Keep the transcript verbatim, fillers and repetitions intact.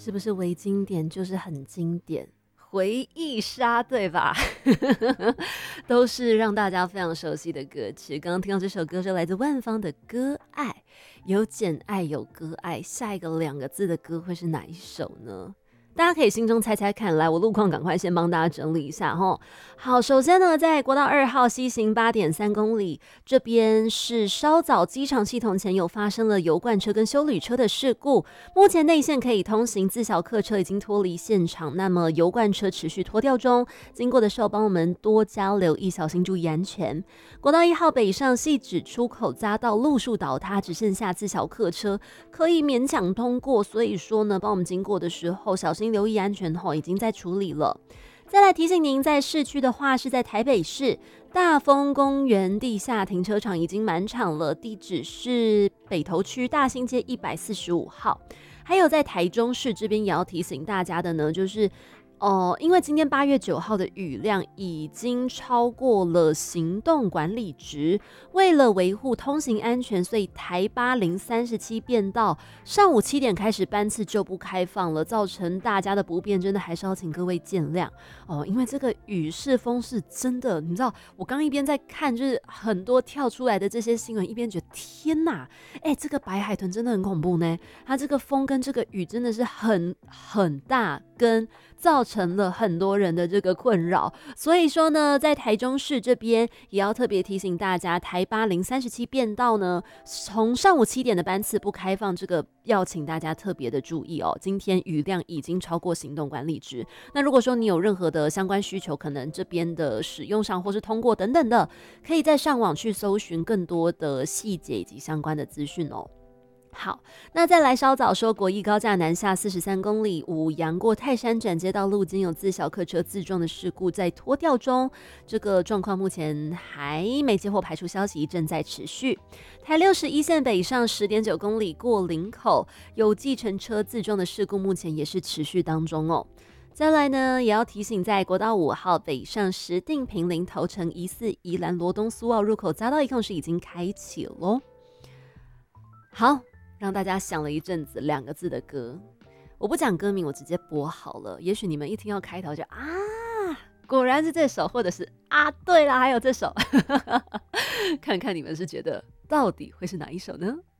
是不是微经典就是很经典？回忆杀对吧？都是让大家非常熟悉的歌曲。刚刚听到这首歌是来自万芳的《割爱》，有简爱有割爱，下一个两个字的歌会是哪一首呢？大家可以心中猜猜看，来，我路况赶快先帮大家整理一下齁。好，首先呢，在国道二号西行 八点三 公里，这边是稍早机场系统前有发生了油罐车跟休旅车的事故，目前内线可以通行，自小客车已经脱离现场，那么油罐车持续拖吊中，经过的时候帮我们多加留意，小心注意安全。国道一号北上汐止出口匝道路树倒塌，只剩下自小客车可以勉强通过，所以说呢，帮我们经过的时候小心留意安全吼，已经在处理了。再来提醒您，在市区的话是在台北市大丰公园地下停车场已经满场了，地址是北投区大兴街一百四十五号。还有在台中市这边也要提醒大家的呢，就是哦，因为今天八月九号的雨量已经超过了行动管理值，为了维护通行安全，所以台八零三十七变道上午七点开始班次就不开放了，造成大家的不便，真的还是要请各位见谅哦。因为这个雨势风势真的，你知道，我刚一边在看，就是很多跳出来的这些新闻，一边觉得天哪，哎，这个白海豚真的很恐怖呢，它这个风跟这个雨真的是很很大，跟造成了很多人的这个困扰，所以说呢，在台中市这边也要特别提醒大家，台八零三十七变道呢，从上午七点的班次不开放，这个要请大家特别的注意哦。今天雨量已经超过行动管理值，那如果说你有任何的相关需求，可能这边的使用上或是通过等等的，可以再上网去搜寻更多的细节以及相关的资讯哦。好，那再来稍早说，国一高架南下四十三公里，五杨过泰山转接道路经有自小客车自撞的事故在拖吊中，这个状况目前还没接获排除消息，正在持续。台六十一线北上十点九公里过林口，有计程车自撞的事故，目前也是持续当中哦。再来呢，也要提醒，在国道五号北上石碇坪林头城疑似宜兰罗东苏澳入口匝道一控是已经开启咯。好，让大家想了一阵子两个字的歌，我不讲歌名，我直接播好了。也许你们一听到开头就啊，果然是这首，或者是啊，对啦，还有这首，看看你们是觉得到底会是哪一首呢？